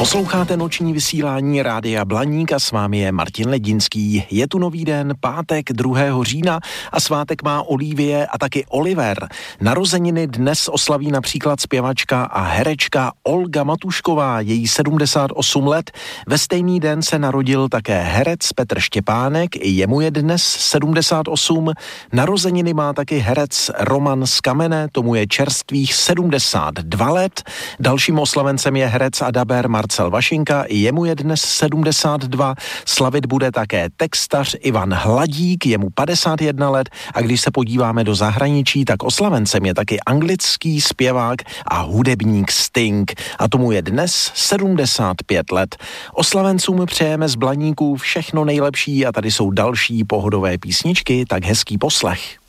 Posloucháte noční vysílání Rádia Blaník a s vámi je Martin Ledinský. Je tu nový den, pátek 2. října a svátek má Olivie a taky Oliver. Narozeniny dnes oslaví například zpěvačka a herečka Olga Matušková, její 78 let. Ve stejný den se narodil také herec Petr Štěpánek, jemu je dnes 78. Narozeniny má taky herec Roman z Kamene, tomu je čerstvých 72 let. Dalším oslavencem je herec a dabér Marcel Vašinka, jemu je dnes 72, slavit bude také textař Ivan Hladík, jemu 51 let a když se podíváme do zahraničí, tak oslavencem je taky anglický zpěvák a hudebník Sting a tomu je dnes 75 let. Oslavencům přejeme z Blaníků všechno nejlepší a tady jsou další pohodové písničky, tak hezký poslech.